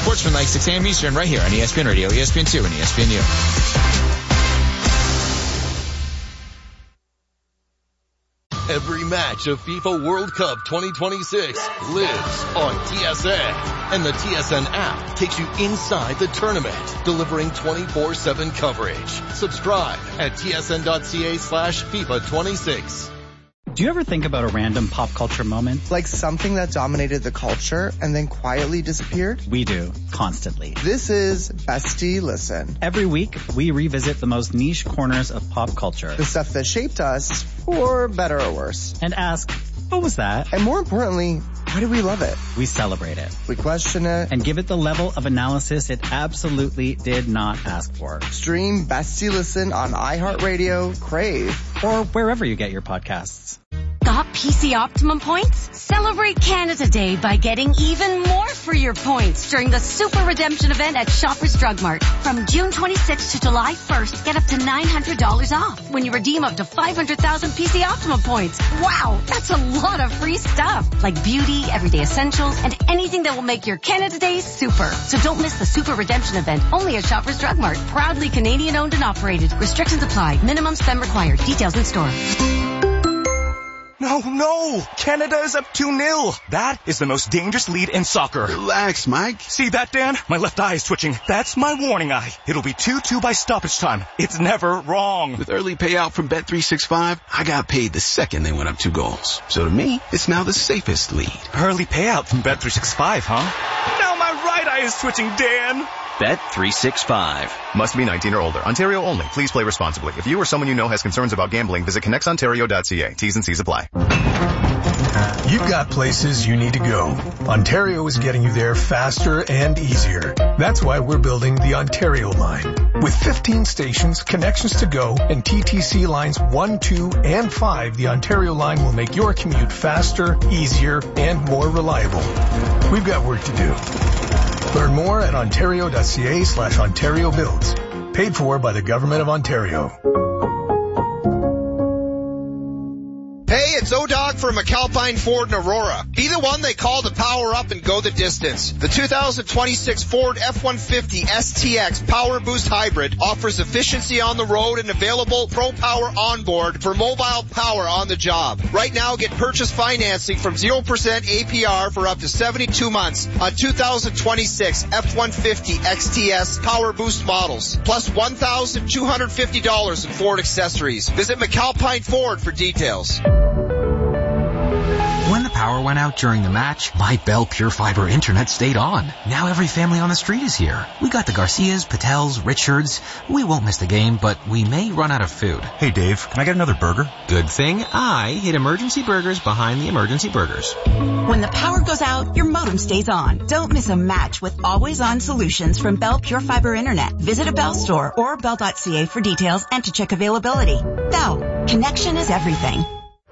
Sportsman like 6 a.m. Eastern right here on ESPN Radio, ESPN2, and ESPNU. Every match of FIFA World Cup 2026 lives on TSN. And the TSN app takes you inside the tournament, delivering 24/7 coverage. Subscribe at tsn.ca/FIFA26. Do you ever think about a random pop culture moment? Like something that dominated the culture and then quietly disappeared? We do, constantly. This is Bestie Listen. Every week, we revisit the most niche corners of pop culture. The stuff that shaped us, for better or worse. And ask, what was that? And more importantly, why do we love it? We celebrate it. We question it. And give it the level of analysis it absolutely did not ask for. Stream Bestie Listen on iHeartRadio, Crave, or wherever you get your podcasts. Got PC Optimum points? Celebrate Canada Day by getting even more for your points during the Super Redemption event at Shoppers Drug Mart. From June 26th to July 1st, get up to $900 off when you redeem up to 500,000 PC Optimum points. Wow, that's a lot of free stuff. Like beauty, everyday essentials, and anything that will make your Canada Day super. So don't miss the Super Redemption event only at Shoppers Drug Mart. Proudly Canadian owned and operated. Restrictions apply. Minimum spend required. Details in store. No! Canada is up 2-0. That is the most dangerous lead in soccer. Relax, Mike. See that, Dan? My left eye is twitching. That's my warning eye. It'll be 2-2 by stoppage time. It's never wrong. With early payout from Bet365, I got paid the second they went up 2 goals. So to me, it's now the safest lead. Early payout from Bet365, huh? Now my right eye is twitching, Dan. Bet365. Must be 19 or older. Ontario only. Please play responsibly. If you or someone you know has concerns about gambling, visit connectsontario.ca. T's and C's apply. You've got places you need to go. Ontario is getting you there faster and easier. That's why we're building the Ontario line. With 15 stations, connections to go, and TTC lines 1, 2, and 5, the Ontario line will make your commute faster, easier, and more reliable. We've got work to do. Learn more at ontario.ca/Ontario Builds. Paid for by the Government of Ontario. Hey, it's O-Dog from McAlpine Ford in Aurora. Be the one they call to power up and go the distance. The 2026 Ford F-150 STX Power Boost Hybrid offers efficiency on the road and available Pro Power onboard for mobile power on the job. Right now, get purchase financing from 0% APR for up to 72 months on 2026 F-150 XTS Power Boost models, plus $1,250 in Ford accessories. Visit McAlpine Ford for details. When the power went out during the match, my Bell Pure Fiber internet stayed on. Now every family on the street is here. We got the Garcias, Patels, Richards. We won't miss the game, but we may run out of food. Hey Dave, can I get another burger? Good thing I hid Emergency Burgers behind the Emergency Burgers. When the power goes out, your modem stays on. Don't miss a match with always-on solutions from Bell Pure Fiber Internet. Visit a Bell store or bell.ca for details and to check availability. Bell, connection is everything.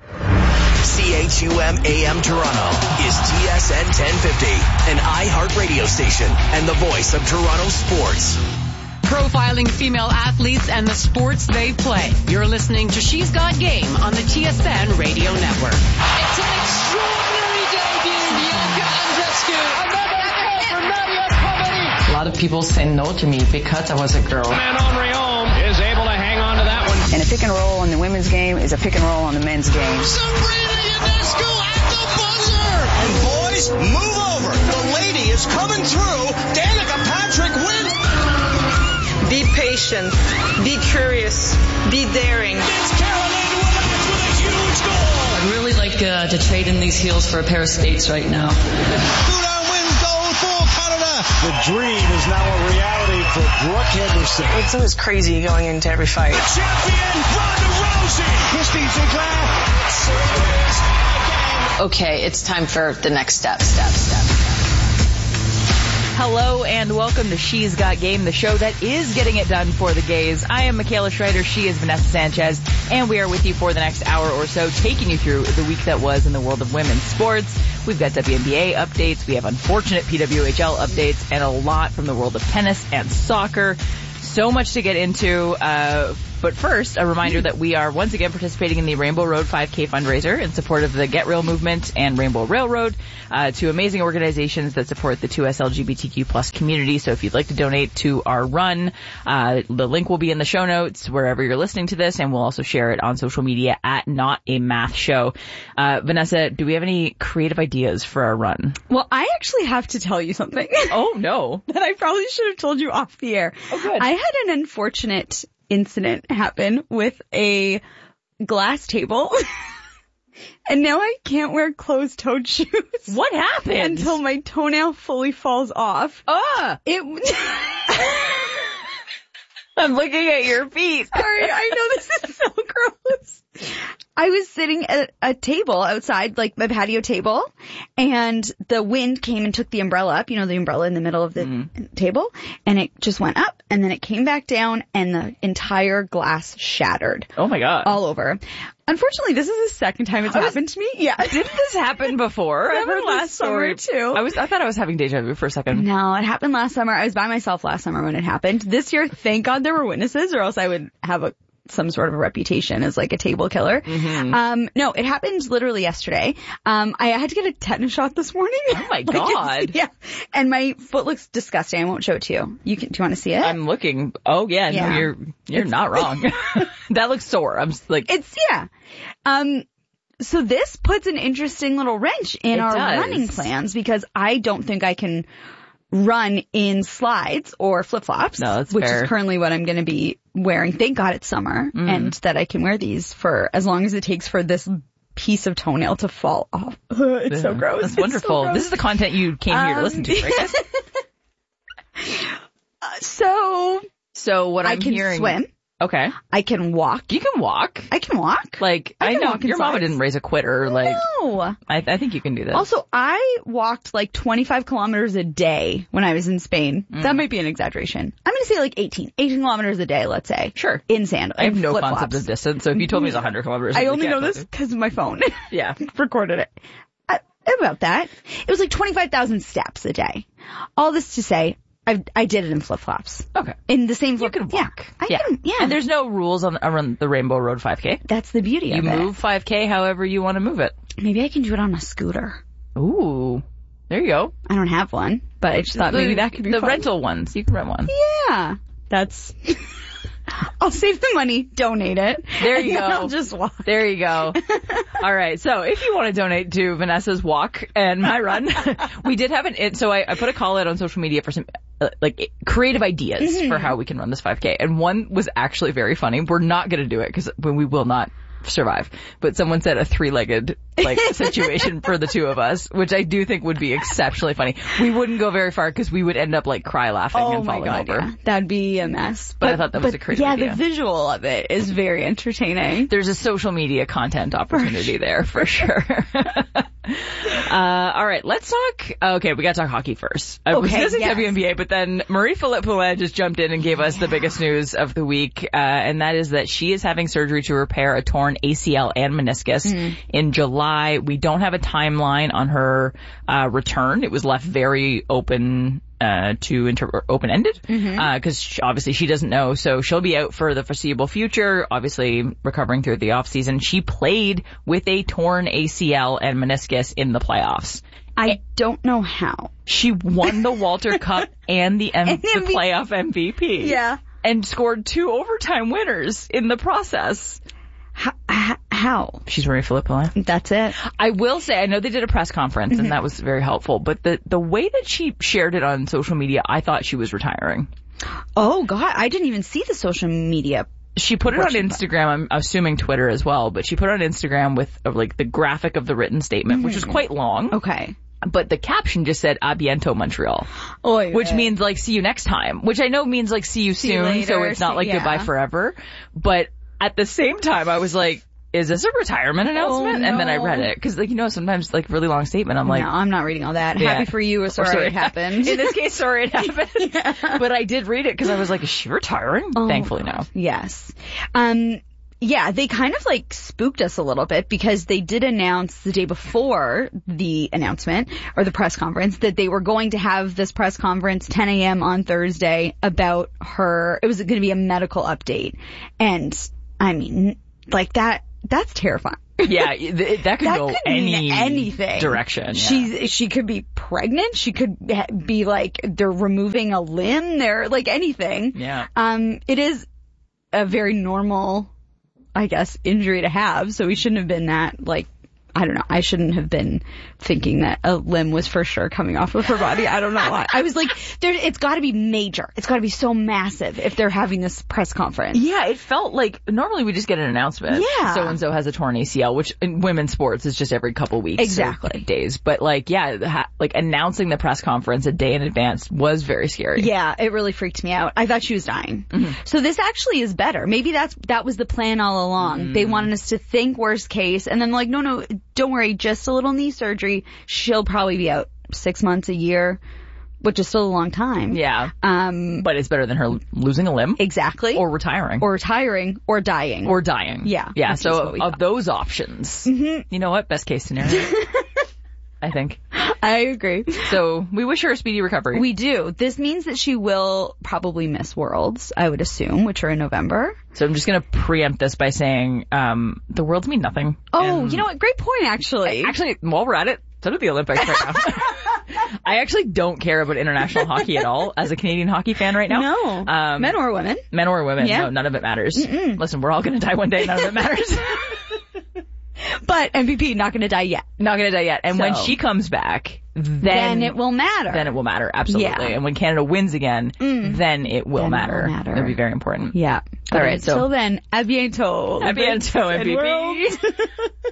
CHUM AM Toronto is TSN 1050, an iHeart radio station and the voice of Toronto sports. Profiling female athletes and the sports they play. You're listening to She's Got Game on the TSN Radio Network. It's an extraordinary debut, Bianca Andreescu. Another goal for Nadia Comaneci. A lot of people say no to me because I was a girl. Manon Rhéaume is able to hang on to that one. And a pick and roll in the women's game is a pick and roll on the men's game. Sabrina Ionescu at the buzzer. And boys, move over. The lady is coming through. Danica Patrick wins. Be patient. Be curious. Be daring. It's Caroline Williams with a huge goal. I'd really like to trade in these heels for a pair of skates right now. Boudin wins goal for Canada. The dream is now a reality for Brooke Henderson. It's always crazy going into every fight. The champion, Ronda Rousey. Christine Sinclair. Okay, it's time for the next step. Hello and welcome to She's Got Game, the show that is getting it done for the gays. I am Michaela Schreider, she is Vanessa Sanchez, and we are with you for the next hour or so, taking you through the week that was in the world of women's sports. We've got WNBA updates, we have unfortunate PWHL updates, and a lot from the world of tennis and soccer. So much to get into. But first, a reminder that we are once again participating in the Rainbow Road 5K fundraiser in support of the Get Real movement and Rainbow Railroad, two amazing organizations that support the 2S LGBTQ plus community. So if you'd like to donate to our run, the link will be in the show notes wherever you're listening to this, and we'll also share it on social media at Not a Math Show. Vanessa, do we have any creative ideas for our run? Well, I actually have to tell you something. Oh, no. That I probably should have told you off the air. Oh, good. I had an unfortunate incident happen with a glass table. And now I can't wear closed-toed shoes. What happened? Until my toenail fully falls off. I'm looking at your feet. Sorry, I know this is so gross. I was sitting at a table outside, like my patio table, and the wind came and took the umbrella up, the umbrella in the middle of the table, and it just went up, and then it came back down, and the entire glass shattered. Oh my God. All over. Unfortunately, this is the second time it's happened to me. Yeah. Didn't this happen before? It happened last summer, too. I thought I was having deja vu for a second. No, it happened last summer. I was by myself last summer when it happened. This year, thank God there were witnesses, or else I would have some sort of a reputation as like a table killer. Mm-hmm. No, it happened literally yesterday. I had to get a tetanus shot this morning. Oh my God. Yeah. And my foot looks disgusting. I won't show it to you. Do you want to see it? I'm looking. Oh yeah. No, you're not wrong. That looks sore. I'm just like. So this puts an interesting little wrench in our running plans, because I don't think I can run in slides or flip-flops, which is currently what I'm going to be wearing. Thank God it's summer and that I can wear these for as long as it takes for this piece of toenail to fall off. It's so gross. That's wonderful. So gross. This is the content you came here to listen to, right? So what I'm hearing. I can swim. Okay. I can walk. You can walk. I can walk. Like, I know your mama didn't raise a quitter. Like, no. I think you can do this. Also, I walked like 25 kilometers a day when I was in Spain. That might be an exaggeration. I'm going to say like 18 kilometers a day, let's say. Sure. In sandals. I have no concept of distance, so if you told me it's 100 kilometers, I only know this because of my phone. Yeah. Recorded it. About that. It was like 25,000 steps a day. All this to say, I did it in flip-flops. Okay. In the same You can walk. Yeah. And there's no rules around the Rainbow Road 5K. That's the beauty of it. You move 5K however you want to move it. Maybe I can do it on a scooter. Ooh. There you go. I don't have one, but I just thought maybe that could be the fun. rental ones. You can rent one. Yeah. That's... I'll save the money, donate it. There you go. I'll just walk. There you go. All right. So if you want to donate to Vanessa's walk and my run, we did have so I put a call out on social media for some creative ideas for how we can run this 5K. And one was actually very funny. We're not going to do it because we will not survive. But someone said a 3-legged situation for the two of us, which I do think would be exceptionally funny. We wouldn't go very far because we would end up cry laughing and falling over. Yeah. That'd be a mess. But I thought that was a creative idea. Yeah, the visual of it is very entertaining. There's a social media content opportunity there for sure. All right, let's talk. Okay, we got to talk hockey first. I was discussing WNBA, but then Marie-Philip Poulin just jumped in and gave us the biggest news of the week, and that is that she is having surgery to repair a torn ACL and meniscus in July. We don't have a timeline on her return. It was left very open. Open-ended, because obviously she doesn't know, so she'll be out for the foreseeable future, obviously recovering through the off-season. She played with a torn ACL and meniscus in the playoffs. I don't know how. She won the Walter Cup and the playoff MVP. Yeah. And scored 2 overtime winners in the process. How? She's Marie-Philip Poulin. That's it. I will say, I know they did a press conference and that was very helpful, but the way that she shared it on social media, I thought she was retiring. Oh God, I didn't even see the social media. She put it on Instagram, I'm assuming Twitter as well, but she put it on Instagram with the graphic of the written statement, which was quite long. Okay. But the caption just said, "A bientôt, Montreal," which means see you next time, which I know means see you soon, later, so it's not goodbye forever. But at the same time, I was like, is this a retirement announcement? No. And then I read it. Because, sometimes, really long statement, I'm like... No, I'm not reading all that. Yeah. Happy for you or sorry it happened. In this case, sorry it happened. Yeah. But I did read it because I was like, is she retiring? Thankfully, no. Yes. Yeah, they kind of like spooked us a little bit because they did announce the day before the announcement or the press conference that they were going to have this press conference 10 a.m. on Thursday about her. It was going to be a medical update. And I mean, like that's terrifying. Yeah, that could go anything direction. Yeah. She could be pregnant. She could be like, they're removing a limb. They're like anything. Yeah. It is a very normal, I guess, injury to have, so we shouldn't have been that, like, I don't know, I shouldn't have been thinking that a limb was for sure coming off of her body. I don't know why. I was like, it's gotta be major. It's gotta be so massive if they're having this press conference. Yeah, it felt like, normally we just get an announcement. Yeah. So-and-so has a torn ACL, which in women's sports is just every couple weeks. Exactly. Or days. But like, yeah, like announcing the press conference a day in advance was very scary. Yeah, it really freaked me out. I thought she was dying. Mm-hmm. So this actually is better. Maybe that was the plan all along. They wanted us to think worst case, and then like, no, don't worry, just a little knee surgery. She'll probably be out 6 months, a year, which is still a long time. Yeah. But it's better than her losing a limb. Exactly. Or retiring. Or dying. Yeah. Yeah. So of those options, you know what? Best case scenario. I think. I agree. So we wish her a speedy recovery. We do. This means that she will probably miss Worlds, I would assume, which are in November. So I'm just going to preempt this by saying the Worlds mean nothing. Oh, you know what? Great point, actually. Actually, while we're at it, so do the Olympics right now. I actually don't care about international hockey at all as a Canadian hockey fan right now. No. Men or women. Men or women. Yeah. No, none of it matters. Listen, we're all going to die one day. None of it matters. But MVP, not going to die yet. Not going to die yet. And when she comes back, then it will matter. Then it will matter, absolutely. Yeah. And when Canada wins again, then it will matter. It'll be very important. Yeah. All right. So until then, à bientôt. À bientôt, MVP.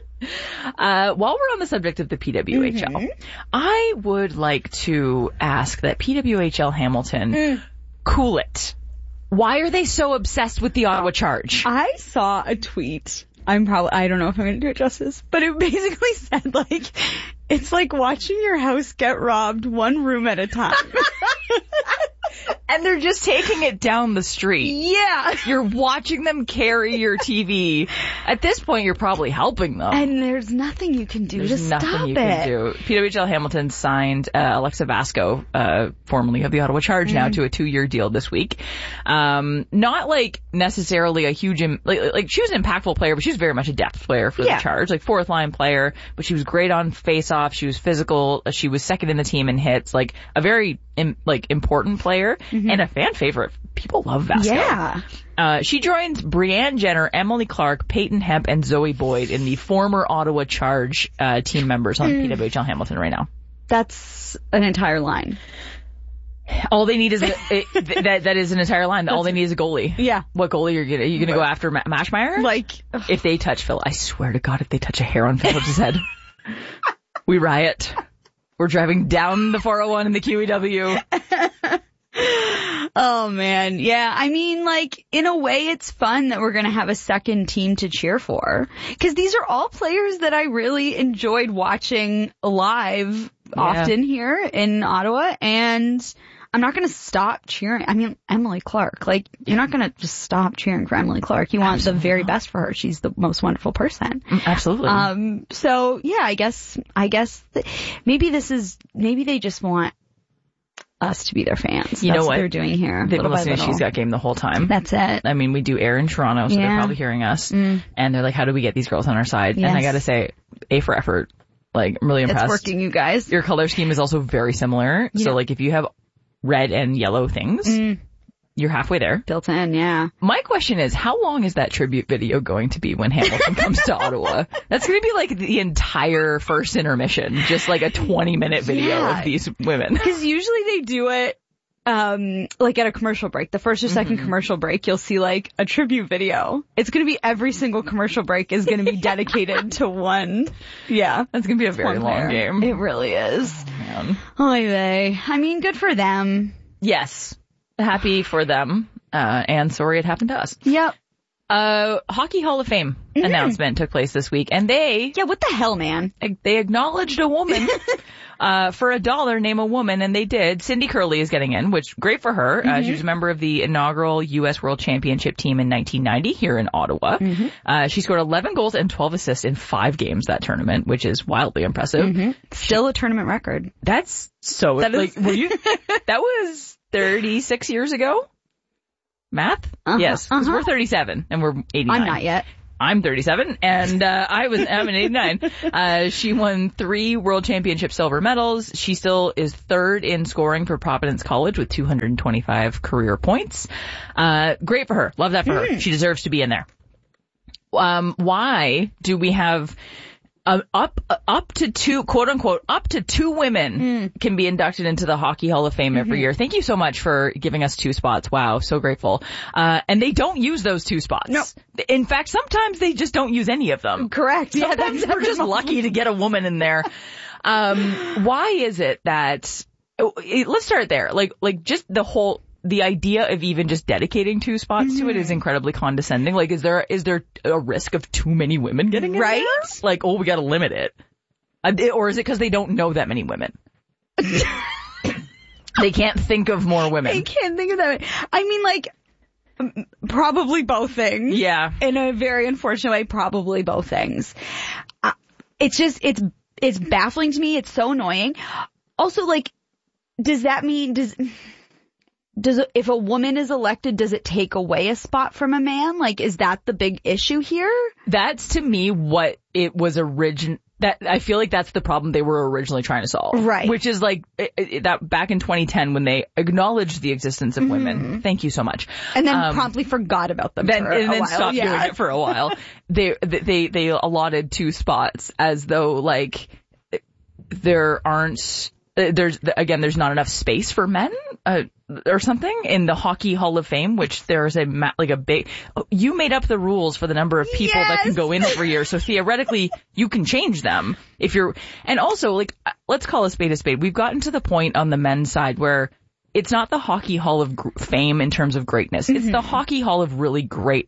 While we're on the subject of the PWHL, I would like to ask that PWHL Hamilton cool it. Why are they so obsessed with the Ottawa Charge? I saw a tweet. I don't know if I'm going to do it justice, but it basically said, like, it's like watching your house get robbed one room at a time. And they're just taking it down the street. Yeah. You're watching them carry your TV. At this point, you're probably helping them. And there's nothing you can do to stop it. There's nothing you can do. PWHL Hamilton signed Alexa Vasco, formerly of the Ottawa Charge, now to a 2-year deal this week. Not like necessarily a huge, like she was an impactful player, but she was very much a depth player for the Charge, like fourth line player, but she was great on face-off. She was physical. She was second in the team in hits, like a very important player and a fan favorite. People love Vasco. Yeah. She joins Brianne Jenner, Emily Clark, Peyton Hemp, and Zoe Boyd in the former Ottawa Charge team members on PWHL Hamilton right now. That's an entire line. All they need is that is an entire line. All they need is a goalie. Yeah. What goalie are you gonna go after? Mashmeyer? Like, if they touch Phil, I swear to God, if they touch a hair on Phillips' head, we riot. We're driving down the 401 in the QEW. Oh man, yeah. I mean, like, in a way it's fun that we're gonna have a second team to cheer for. Cause these are all players that I really enjoyed watching live often here in Ottawa, and I'm not gonna stop cheering. I mean, Emily Clark, like, you're not gonna just stop cheering for Emily Clark. You want the very best for her. She's the most wonderful person. Absolutely. So yeah, I guess maybe they just want us to be their fans. You know what they're doing here. They've been listening to She's Got Game the whole time. That's it. I mean, we do air in Toronto, so they're probably hearing us. And they're like, how do we get these girls on our side? Yes. And I gotta say, A for effort. Like, I'm really impressed. It's working, you guys. Your color scheme is also very similar. Yeah. So like, if you have red and yellow things, you're halfway there. Built in, yeah. My question is, how long is that tribute video going to be when Hamilton comes to Ottawa? That's going to be like the entire first intermission, just like a 20-minute video of these women. Because usually they do it like at a commercial break. The first or second commercial break, you'll see like a tribute video. It's going to be every single commercial break is going to be dedicated to one. Yeah. That's going to be a very long game. It really is. Oh, man. Oy vey. I mean, good for them. Yes. Happy for them. And sorry it happened to us. Yep. Hockey Hall of Fame announcement took place this week, and Yeah, what the hell, man? They acknowledged a woman, for $1, name a woman, and they did. Cindy Curley is getting in, which, great for her. She was a member of the inaugural U.S. World Championship team in 1990 here in Ottawa. She scored 11 goals and 12 assists in 5 games that tournament, which is wildly impressive. Still a tournament record. That's so, that was 36 years ago? Math? Yes, because we're 37 and we're 89. I'm not yet. I'm 37 and I'm in 89. She won 3 World Championship silver medals. She still is 3rd in scoring for Providence College with 225 career points. Great for her. Love that for her. She deserves to be in there. Why do we have up to 2, quote unquote, up to 2 women can be inducted into the Hockey Hall of Fame every year? Thank you so much for giving us 2 spots. Wow, so grateful. And they don't use those 2 spots. No. In fact, sometimes they just don't use any of them. Correct. Sometimes we're just lucky to get a woman in there. Why is it that, let's start there. Like just the idea of even just dedicating 2 spots to it is incredibly condescending. Like, is there a risk of too many women getting in there? Like, we gotta limit it. Or is it because they don't know that many women? They can't think of more women. They can't think of that. I mean, like, probably both things. Yeah. In a very unfortunate way, probably both things. It's just, it's baffling to me. It's so annoying. Also, like, does that mean, if a woman is elected, does it take away a spot from a man? Like, is that the big issue here? That's, to me, what it was I feel like that's the problem they were originally trying to solve. Right. Which is like, that back in 2010 when they acknowledged the existence of women. Thank you so much. And then promptly forgot about them for a while. Stopped doing it for a while. They allotted 2 spots as though, like, there's not enough space for men, or something in the Hockey Hall of Fame, which there's you made up the rules for the number of people that can go in every year. So theoretically you can change them and also, like, let's call a spade a spade. We've gotten to the point on the men's side where it's not the Hockey Hall of Fame in terms of greatness. It's the Hockey Hall of really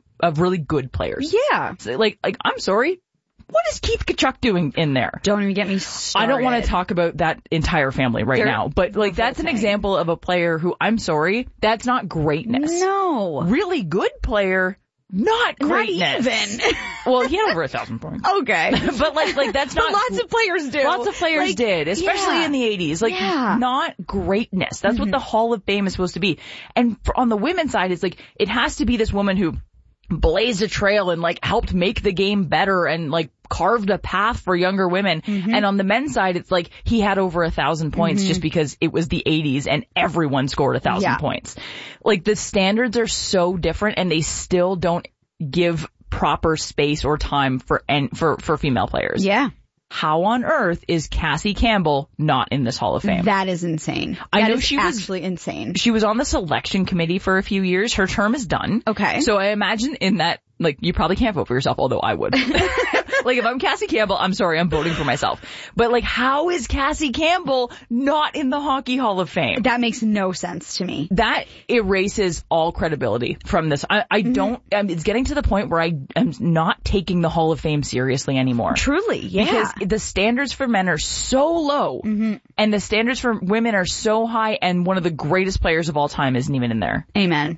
good players. Yeah. So, like, I'm sorry. What is Keith Tkachuk doing in there? Don't even get me started. I don't want to talk about that entire family now, but like that's an example of a player who, I'm sorry, that's not greatness. No. Really good player, not greatness. Not even. Well, he had over 1,000 points. Okay. But like that's not. But lots of players do. Lots of players did, especially in the 80s. Like, not greatness. That's what the Hall of Fame is supposed to be. And on the women's side, it's like, it has to be this woman who blazed a trail and like helped make the game better and like carved a path for younger women. And on the men's side, it's like he had over 1,000 points just because it was the 80s and everyone scored 1,000 points. Like, the standards are so different and they still don't give proper space or time for female players. Yeah. How on earth is Cassie Campbell not in this Hall of Fame? That is insane. I know she was actually insane. She was on the selection committee for a few years. Her term is done. Okay. So I imagine in that, like, you probably can't vote for yourself, although I would. Like, if I'm Cassie Campbell, I'm sorry, I'm voting for myself. But, like, how is Cassie Campbell not in the Hockey Hall of Fame? That makes no sense to me. That erases all credibility from this. I don't, it's getting to the point where I am not taking the Hall of Fame seriously anymore. Truly, yeah. Because the standards for men are so low, and the standards for women are so high, and one of the greatest players of all time isn't even in there. Amen.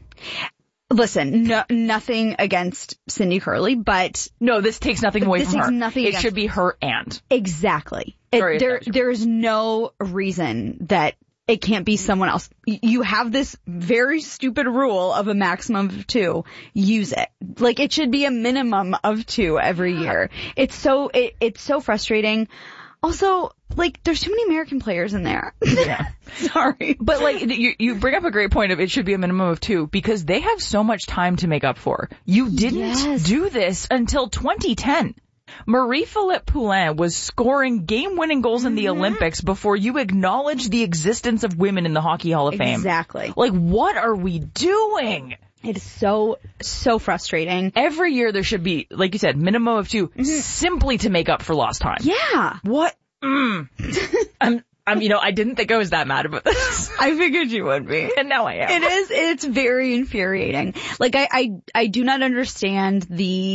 Listen, nothing against Cindy Curley, but no, this takes nothing away from her. Nothing it should be her and. Exactly. There is no reason that it can't be someone else. You have this very stupid rule of a maximum of 2. Use it. Like, it should be a minimum of 2 every year. It's so frustrating. Also, like, there's too many American players in there. Yeah. Sorry. But, like, you bring up a great point of it should be a minimum of 2 because they have so much time to make up for. You didn't do this until 2010. Marie-Philippe Poulin was scoring game-winning goals in the Olympics before you acknowledged the existence of women in the Hockey Hall of Fame. Exactly. Like, what are we doing? It is so frustrating. Every year there should be, like you said, minimum of 2, simply to make up for lost time. Yeah. What? I didn't think I was that mad about this. I figured you would be. And now I am. It's very infuriating. Like, I do not understand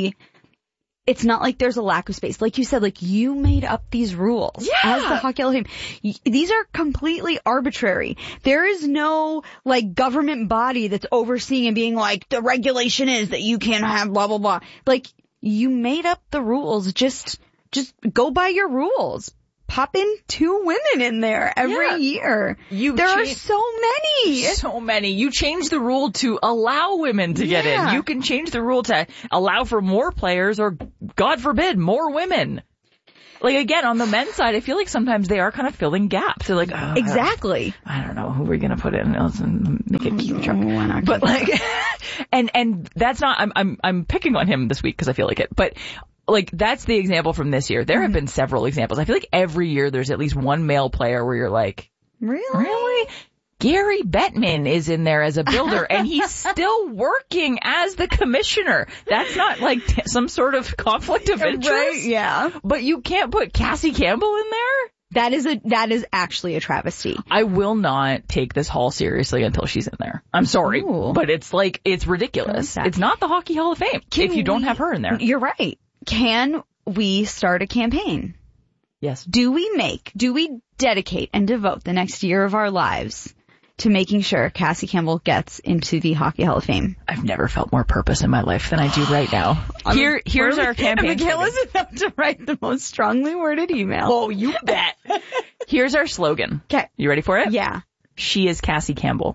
it's not like there's a lack of space. Like you said, like, you made up these rules as the Hockey Hall of Fame. These are completely arbitrary. There is no, like, government body that's overseeing and being like, the regulation is that you can't have blah, blah, blah. Like, you made up the rules. Just go by your rules. Pop in 2 women in there every year. There are so many. So many. You change the rule to allow women to get in. You can change the rule to allow for more players or, God forbid, more women. Like, again, on the men's side, I feel like sometimes they are kind of filling gaps. They're like, exactly. I don't know who we're going to put in. Let's make it Keith Truck. But like, and that's not, I'm picking on him this week because I feel like it. But like, that's the example from this year. There have been several examples. I feel like every year there's at least one male player where you're like, Really? Gary Bettman is in there as a builder, and he's still working as the commissioner. That's not like some sort of conflict of interest. Right, yeah. But you can't put Cassie Campbell in there? That is actually a travesty. I will not take this hall seriously until she's in there. I'm sorry, but it's ridiculous. It's not the Hockey Hall of Fame if you don't have her in there. You're right. Can we start a campaign? Yes. Do we dedicate and devote the next year of our lives to making sure Cassie Campbell gets into the Hockey Hall of Fame? I've never felt more purpose in my life than I do right now. Here's our campaign. Michaela's enough to write the most strongly worded email. Oh, you bet. Here's our slogan. Okay. You ready for it? Yeah. She is Cassie Campbell.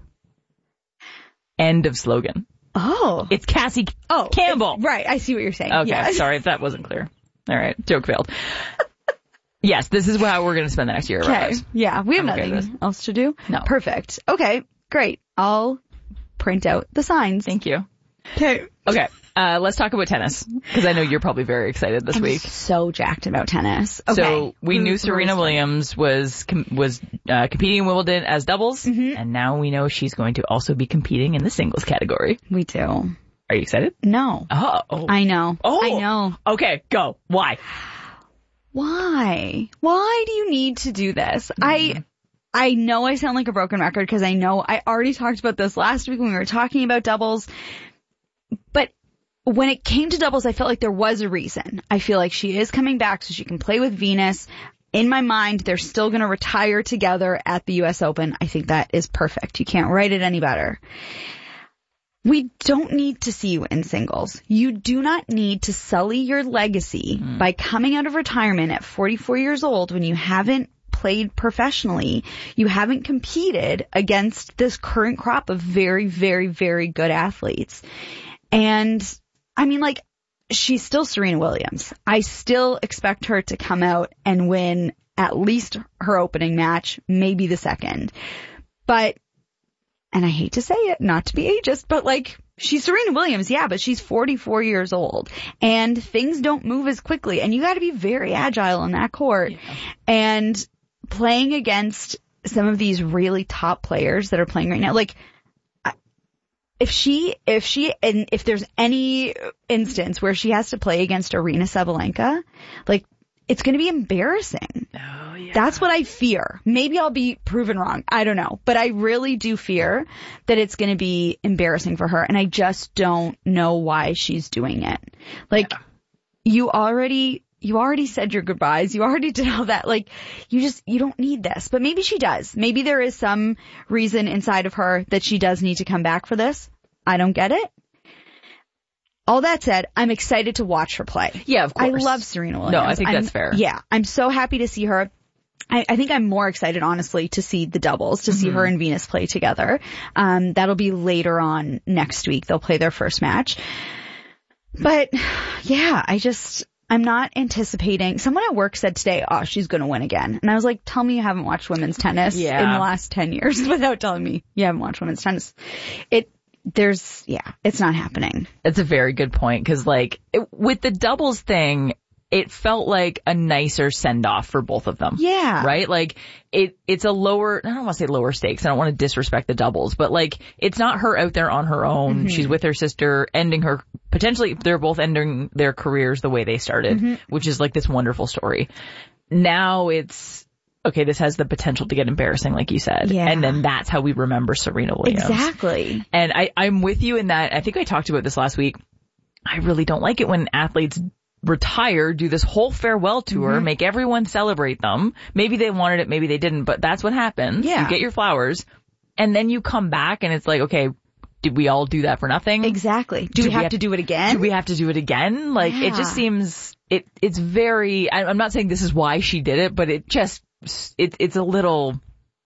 End of slogan. Oh. It's Cassie Campbell. Right, I see what you're saying. Okay, yes. Sorry if that wasn't clear. All right, joke failed. Yes, this is how we're going to spend the next year of our lives. Yeah, we have nothing else to do. No. Perfect. Okay, great. I'll print out the signs. Thank you. Okay. Okay, let's talk about tennis, because I know you're probably very excited this week. So jacked about tennis. Okay. So we knew Serena Williams was competing in Wimbledon as doubles, and now we know she's going to also be competing in the singles category. We do. Are you excited? No. Oh. I know. Oh. I know. Okay, go. Why? Why do you need to do this? I know I sound like a broken record because I know I already talked about this last week when we were talking about doubles. But when it came to doubles, I felt like there was a reason. I feel like she is coming back so she can play with Venus. In my mind, they're still going to retire together at the U.S. Open. I think that is perfect. You can't write it any better. We don't need to see you in singles. You do not need to sully your legacy by coming out of retirement at 44 years old when you haven't played professionally. You haven't competed against this current crop of very, very, very good athletes. And I mean, like, she's still Serena Williams. I still expect her to come out and win at least her opening match, maybe the second. But, and I hate to say it, not to be ageist, but like, she's Serena Williams, yeah, but she's 44 years old and things don't move as quickly and you gotta be very agile in that court. Yeah. And playing against some of these really top players that are playing right now, like, if there's any instance where she has to play against Aryna Sabalenka, like, it's going to be embarrassing. Oh, yeah. That's what I fear. Maybe I'll be proven wrong. I don't know. But I really do fear that it's going to be embarrassing for her. And I just don't know why she's doing it. Like, you already said your goodbyes. You already did all that. Like, you don't need this. But maybe she does. Maybe there is some reason inside of her that she does need to come back for this. I don't get it. All that said, I'm excited to watch her play. Yeah, of course. I love Serena Williams. No, I think that's fair. Yeah, I'm so happy to see her. I think I'm more excited, honestly, to see the doubles, to see her and Venus play together. That'll be later on next week. They'll play their first match. But, yeah, I'm not anticipating. Someone at work said today, oh, she's going to win again. And I was like, tell me you haven't watched women's tennis in the last 10 years without telling me you haven't watched women's tennis. It's not happening. That's a very good point, because like with the doubles thing, it felt like a nicer send off for both of them. Yeah. Right? Like it's a lower, I don't want to say lower stakes. I don't want to disrespect the doubles, but like it's not her out there on her own. Mm-hmm. She's with her sister, potentially they're both ending their careers the way they started, which is like this wonderful story. Now it's okay, this has the potential to get embarrassing, like you said. Yeah. And then that's how we remember Serena Williams. Exactly. And I'm with you in that. I think I talked about this last week. I really don't like it when athletes retire, do this whole farewell tour, make everyone celebrate them. Maybe they wanted it, maybe they didn't, but that's what happens. Yeah. You get your flowers, and then you come back, and it's like, okay, did we all do that for nothing? Exactly. Do we have to do it again? Do we have to do it again? Like, it just seems, it's very, I'm not saying this is why she did it, but it just, it's a little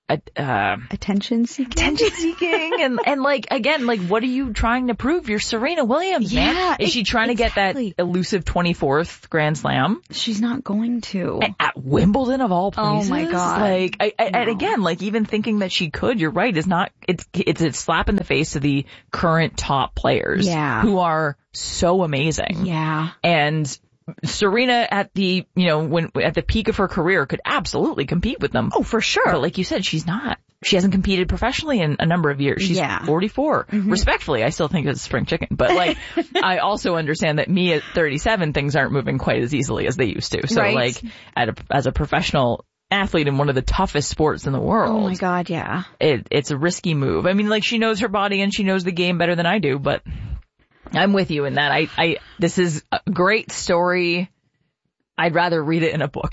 attention seeking and like, again, like, what are you trying to prove? You're Serena Williams, man. Is she trying to get that elusive 24th Grand Slam? She's not going to. At Wimbledon of all places. Oh my God. Like, and again, like, even thinking that she could, you're right, is not, it's a slap in the face to the current top players. Yeah. Who are so amazing. Yeah. And Serena at the, when at the peak of her career could absolutely compete with them. Oh, for sure. But like you said, she's not. She hasn't competed professionally in a number of years. She's 44. Respectfully, I still think it's spring chicken. But like, I also understand that me at 37, things aren't moving quite as easily as they used to. So like, as a professional athlete in one of the toughest sports in the world. Oh my God, yeah. It's a risky move. I mean, like, she knows her body and she knows the game better than I do, but I'm with you in that. This is a great story. I'd rather read it in a book.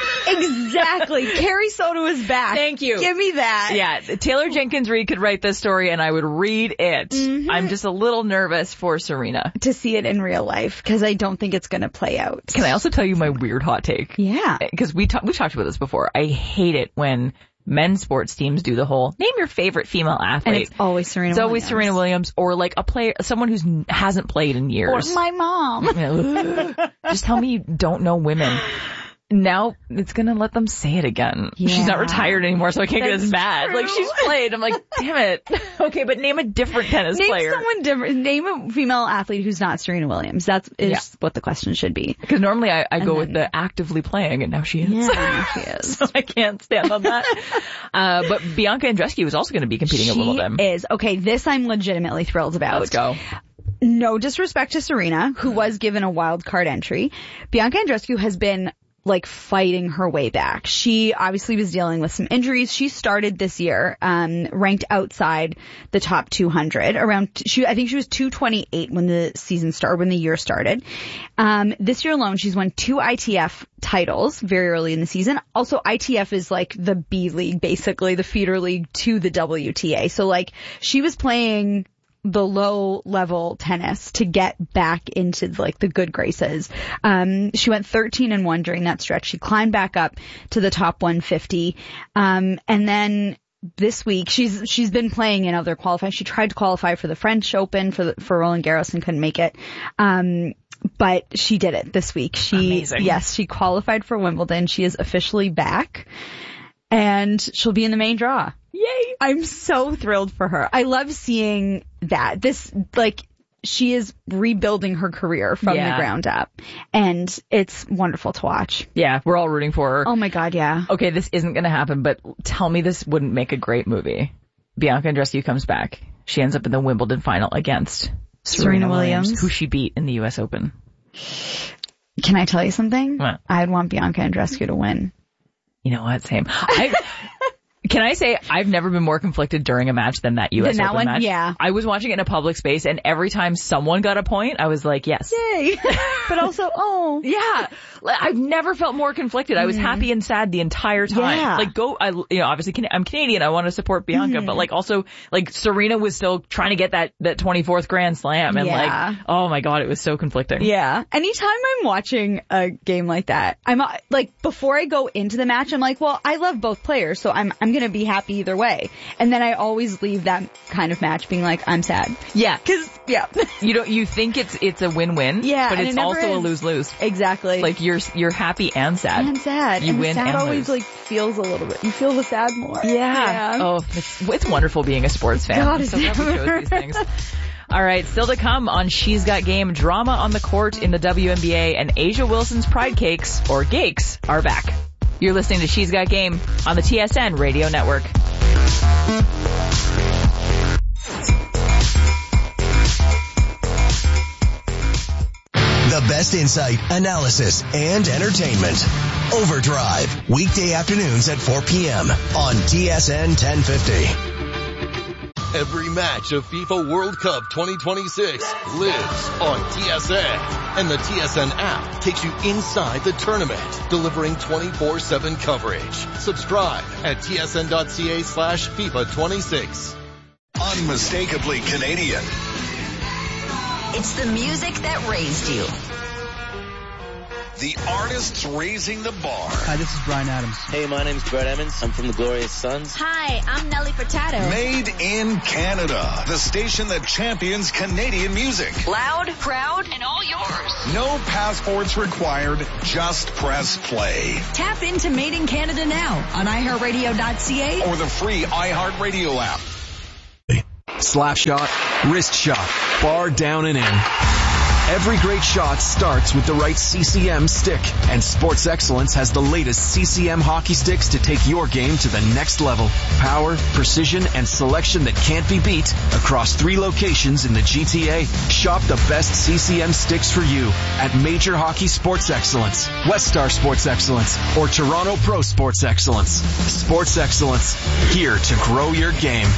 Exactly. Carrie Soto is back. Thank you. Give me that. Yeah. Taylor Jenkins Reid could write this story and I would read it. I'm just a little nervous for Serena. To see it in real life, because I don't think it's going to play out. Can I also tell you my weird hot take? Yeah. Because we talked about this before. I hate it when men's sports teams do the whole name your favorite female athlete. And it's always Serena Williams. It's always Serena Williams, or like a player, someone who hasn't played in years. Or my mom. Just tell me you don't know women. Now it's going to let them say it again. Yeah. She's not retired anymore, so I can't get as mad. Like, she's played. I'm like, damn it. Okay, but name a different tennis player. Name someone different. Name a female athlete who's not Serena Williams. That's what the question should be. Because normally I go with the actively playing, and now she is. Yeah, she is. So I can't stand on that. But Bianca Andreescu is also going to be competing at Wimbledon. She is. Okay, this I'm legitimately thrilled about. Let's go. No disrespect to Serena, who was given a wild card entry. Bianca Andreescu has been like fighting her way back. She obviously was dealing with some injuries. She started this year, ranked outside the top 200 I think she was 228 when the year started. This year alone, she's won 2 ITF titles very early in the season. Also, ITF is like the B league, basically the feeder league to the WTA. So like, she was playing the low level tennis to get back into like the good graces. She went 13-1 during that stretch. She climbed back up to the top 150. And then this week she's been playing in other qualifying. She tried to qualify for the French Open for Roland Garros and couldn't make it. But she did it this week. Amazing. Yes, she qualified for Wimbledon. She is officially back and she'll be in the main draw. Yay! I'm so thrilled for her. I love seeing that. She is rebuilding her career from the ground up. And it's wonderful to watch. Yeah, we're all rooting for her. Oh my God, yeah. Okay, this isn't going to happen, but tell me this wouldn't make a great movie. Bianca Andreescu comes back. She ends up in the Wimbledon final against Serena Williams, who she beat in the U.S. Open. Can I tell you something? What? I'd want Bianca Andreescu to win. You know what? Same. Can I say I've never been more conflicted during a match than that U.S. Open match? Yeah. I was watching it in a public space, and every time someone got a point, I was like, yes. Yay. But also, oh. Yeah. I've never felt more conflicted. I was happy and sad the entire time. Yeah. Like, obviously I'm Canadian. I want to support Bianca, but like also, like Serena was still trying to get that 24th Grand Slam, and like, oh my God, it was so conflicting. Yeah. Anytime I'm watching a game like that, I'm like, before I go into the match, I'm like, well, I love both players, so I'm going to be happy either way. And then I always leave that kind of match being like, I'm sad. Yeah. Cause, you think it's a win-win. Yeah. But it's also a lose-lose. Exactly. Like you're happy and sad. And sad. You and win sad and always lose. like feels a little bit. You feel the sad more. Yeah. Oh, it's wonderful being a sports fan. God, I'm so glad we chose these things. All right, still to come on She's Got Game, drama on the court in the WNBA, and Asia Wilson's Pride Cakes, or Gakes, are back. You're listening to She's Got Game on the TSN Radio Network. The best insight, analysis, and entertainment. Overdrive, weekday afternoons at 4 p.m. on TSN 1050. Every match of FIFA World Cup 2026 lives on TSN. And the TSN app takes you inside the tournament, delivering 24/7 coverage. Subscribe at tsn.ca/FIFA26. Unmistakably Canadian. It's the music that raised you. The artists raising the bar. Hi, this is Bryan Adams. Hey, my name's Brett Emmons. I'm from the Glorious Sons. Hi, I'm Nelly Furtado. Made in Canada. The station that champions Canadian music. Loud, proud, and all yours. No passports required. Just press play. Tap into Made in Canada now on iHeartRadio.ca or the free iHeartRadio app. Slap shot, wrist shot, bar down and in. Every great shot starts with the right CCM stick, and Sports Excellence has the latest CCM hockey sticks to take your game to the next level. Power, precision, and selection that can't be beat across 3 locations in the GTA. Shop the best CCM sticks for you at Major Hockey Sports Excellence, West Star Sports Excellence, or Toronto Pro Sports Excellence. Sports Excellence, here to grow your game.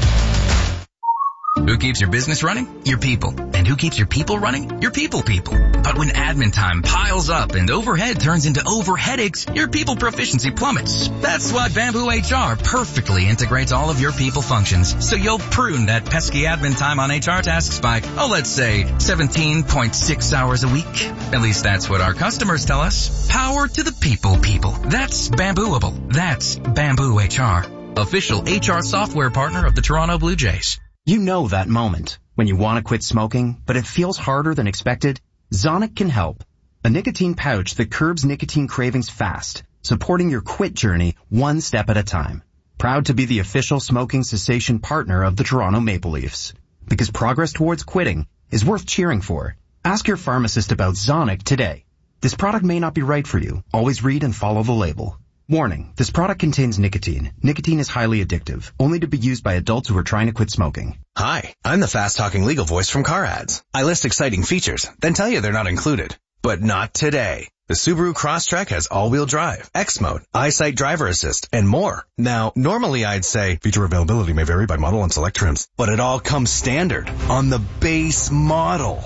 Who keeps your business running? Your people. And who keeps your people running? Your people. But when admin time piles up and overhead turns into overheadaches, your people proficiency plummets. That's why Bamboo HR perfectly integrates all of your people functions, so you'll prune that pesky admin time on HR tasks by, let's say 17.6 hours a week. At least that's what our customers tell us. Power to the people. That's Bambooable. That's Bamboo HR. Official HR software partner of the Toronto Blue Jays. You know that moment when you want to quit smoking, but it feels harder than expected? Zonic can help. A nicotine pouch that curbs nicotine cravings fast, supporting your quit journey one step at a time. Proud to be the official smoking cessation partner of the Toronto Maple Leafs. Because progress towards quitting is worth cheering for. Ask your pharmacist about Zonic today. This product may not be right for you. Always read and follow the label. Warning, this product contains nicotine. Nicotine is highly addictive, only to be used by adults who are trying to quit smoking. Hi, I'm the fast-talking legal voice from Car Ads. I list exciting features, then tell you they're not included. But not today. The Subaru Crosstrek has all-wheel drive, X-Mode, EyeSight driver assist, and more. Now, normally I'd say feature availability may vary by model and select trims, but it all comes standard on the base model.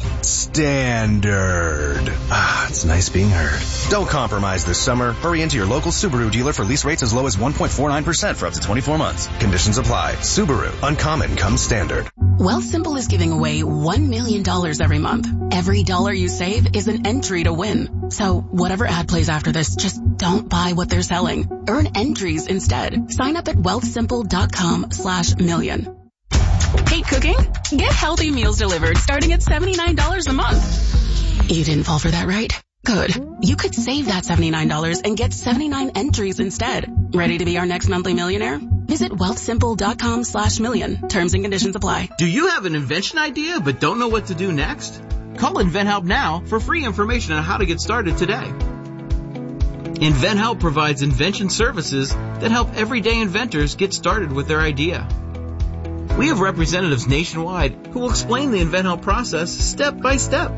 Standard. It's nice being heard. Don't compromise this summer. Hurry into your local Subaru dealer for lease rates as low as 1.49% for up to 24 months. Conditions apply. Subaru. Uncommon comes standard. Wealthsimple is giving away $1 million every month. Every dollar you save is an entry to win. So whatever ad plays after this, just don't buy what they're selling. Earn entries instead. Sign up at wealthsimple.com/million. Hate cooking? Get healthy meals delivered starting at $79 a month. You didn't fall for that, right? Good. You could save that $79 and get 79 entries instead. Ready to be our next monthly millionaire? Visit wealthsimple.com/million. Terms and conditions apply. Do you have an invention idea but don't know what to do next? Call InventHelp now for free information on how to get started today. InventHelp provides invention services that help everyday inventors get started with their idea. We have representatives nationwide who will explain the InventHelp process step by step.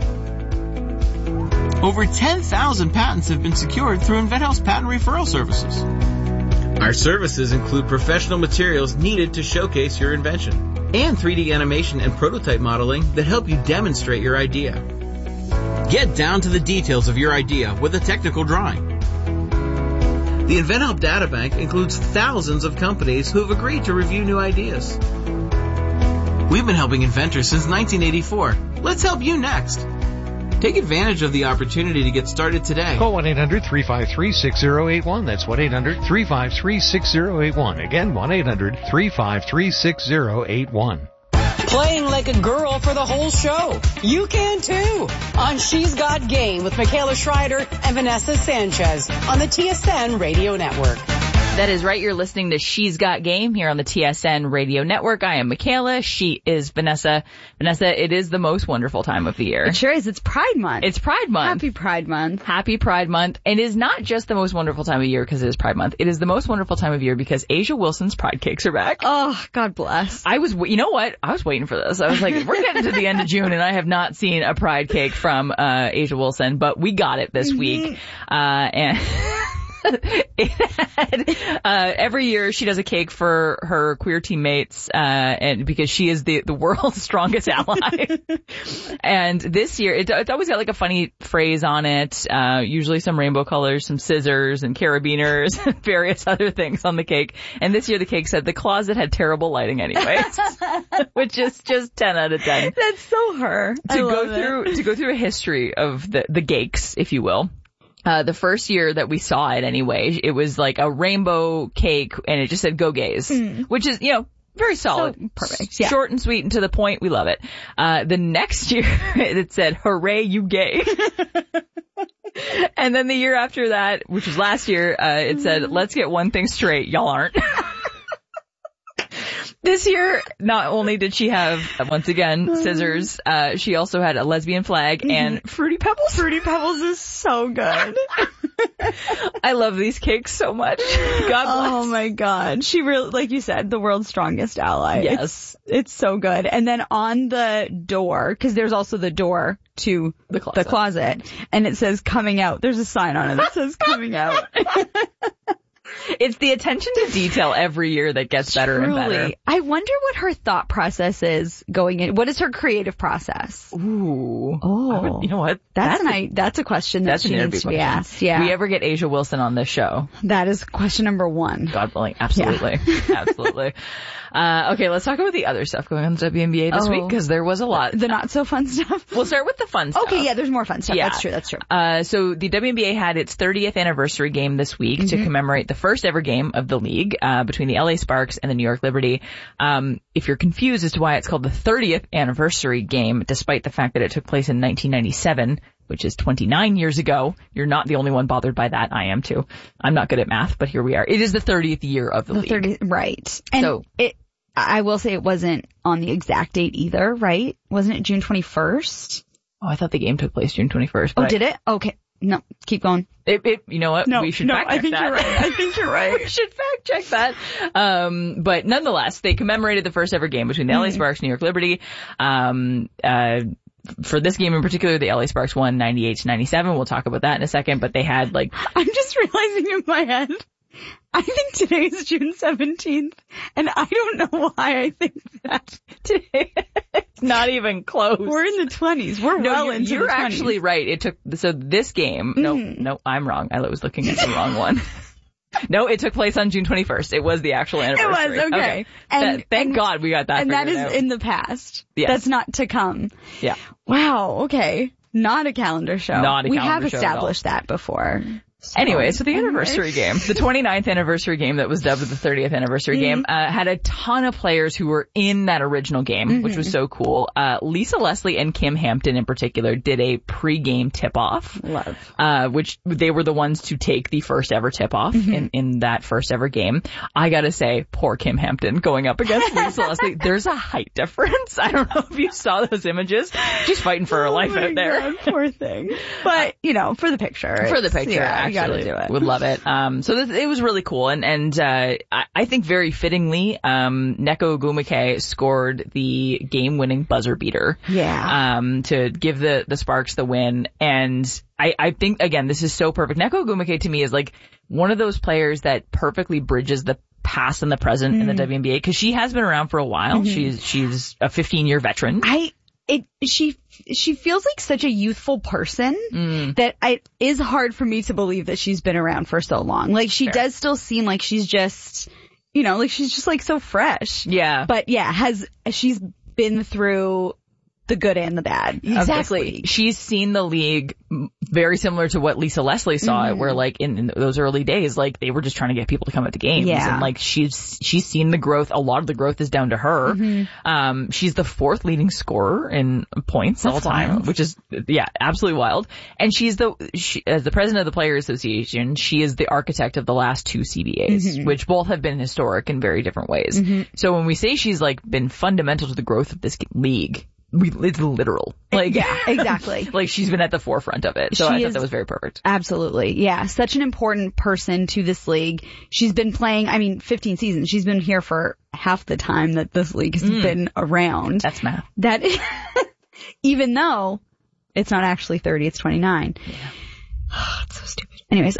Over 10,000 patents have been secured through InventHelp's patent referral services. Our services include professional materials needed to showcase your invention, and 3D animation and prototype modeling that help you demonstrate your idea. Get down to the details of your idea with a technical drawing. The InventHelp Databank includes thousands of companies who have agreed to review new ideas. We've been helping inventors since 1984. Let's help you next. Take advantage of the opportunity to get started today. Call 1-800-353-6081. That's 1-800-353-6081. Again, 1-800-353-6081. Playing like a girl for the whole show. You can too. On She's Got Game with Michaela Schreider and Vanessa Sanchez on the TSN Radio Network. That is right. You're listening to She's Got Game here on the TSN Radio Network. I am Michaela. She is Vanessa. Vanessa, it is the most wonderful time of the year. It sure is. It's Pride Month. It's Pride Month. Happy Pride Month. Happy Pride Month. And it is not just the most wonderful time of year because it is Pride Month. It is the most wonderful time of year because Asia Wilson's Pride Cakes are back. Oh, God bless. You know what? I was waiting for this. I was like, we're getting to the end of June and I have not seen a Pride Cake from Asia Wilson, but we got it this week. And Every year she does a cake for her queer teammates, and because she is the world's strongest ally. And this year, it's always got like a funny phrase on it, usually some rainbow colors, some scissors and carabiners, and various other things on the cake. And this year the cake said the closet had terrible lighting anyways, which is just 10 out of 10. That's so her. To go through a history of the Gakes, if you will. The first year that we saw it anyway, it was like a rainbow cake and it just said "Go Gays," which is, very solid. So perfect. Yeah. Short and sweet and to the point. We love it. The next year it said, "Hooray, you gay." And then the year after that, which was last year, it said, "Let's get one thing straight. Y'all aren't." This year, not only did she have, once again, scissors, she also had a lesbian flag and Fruity Pebbles. Fruity Pebbles is so good. I love these cakes so much. God bless. Oh my God. She really, like you said, the world's strongest ally. Yes. It's so good. And then on the door, cause there's also the door to the closet, and it says "coming out." There's a sign on it that says "coming out." It's the attention to detail every year that gets better and better. I wonder what her thought process is going in. What is her creative process? Ooh. Oh. You know what? That's a question that she needs to be asked. Yeah. Do we ever get Asia Wilson on this show? That is question number 1. God willing. Absolutely. Yeah. Absolutely. Okay, let's talk about the other stuff going on in the WNBA this week, because there was a lot. The not so fun stuff? We'll start with the fun stuff. Okay, yeah, there's more fun stuff. Yeah. That's true. So the WNBA had its 30th anniversary game this week to commemorate the first ever game of the league, between the LA Sparks and the New York Liberty. If you're confused as to why it's called the 30th anniversary game, despite the fact that it took place in 1997, which is 29 years ago, you're not the only one bothered by that. I am too. I'm not good at math, but here we are. It is the 30th year of the league. Right. And I will say it wasn't on the exact date either, right? Wasn't it June 21st? Oh, I thought the game took place June 21st. Oh, did it? Okay. No, keep going. You know what? We should fact check that. I think you're right. We should fact check that. But nonetheless, they commemorated the first ever game between the LA Sparks and New York Liberty. For this game in particular, the LA Sparks won 98-97. We'll talk about that in a second, but they had I'm just realizing in my head, I think today is June 17th, and I don't know why I think that today. It's not even close. We're in the 20s. We're well into the 20s. You're actually right. So this game, no, I'm wrong. I was looking at the wrong one. No, it took place on June 21st. It was the actual anniversary. It was, okay. And thank God we got that. And that is in the past. Yes. That's not to come. Yeah. Wow, okay. Not a calendar show. We have established that before. Anyway, so the anniversary game, the 29th anniversary game that was dubbed the 30th anniversary game, had a ton of players who were in that original game, which was so cool. Lisa Leslie and Kim Hampton in particular did a pre-game tip-off. Love. Which they were the ones to take the first ever tip-off in that first ever game. I gotta say, poor Kim Hampton going up against Lisa Leslie. There's a height difference. I don't know if you saw those images. She's fighting for her life out there. God, poor thing. But, for the picture. For the picture, you gotta do it. Would love it. So it was really cool. And I think very fittingly, Neko Ogwumike scored the game-winning buzzer beater. Yeah. To give the Sparks the win. And I think, again, this is so perfect. Neko Ogwumike to me is like one of those players that perfectly bridges the past and the present in the WNBA, because she has been around for a while. She's a 15-year veteran. She feels like such a youthful person that it is hard for me to believe that she's been around for so long. Like, she does still seem like she's just, she's just like so fresh. Yeah. But yeah, she's been through the good and the bad. Exactly. She's seen the league very similar to what Lisa Leslie saw it, where like in those early days, like they were just trying to get people to come out to games. Yeah. And like she's seen the growth. A lot of the growth is down to her. She's the 4th leading scorer in points all time, which is, absolutely wild. And she's as the president of the Players Association, she is the architect of the last 2 CBAs, which both have been historic in very different ways. So when we say she's like been fundamental to the growth of this league, it's literal. Like, yeah, exactly. Like she's been at the forefront of it. So I thought that was very perfect. Absolutely. Yeah. Such an important person to this league. She's been playing, 15 seasons. She's been here for half the time that this league has been around. That's math. That is, even though it's not actually 30, it's 29. Yeah. Oh, it's so stupid. Anyways,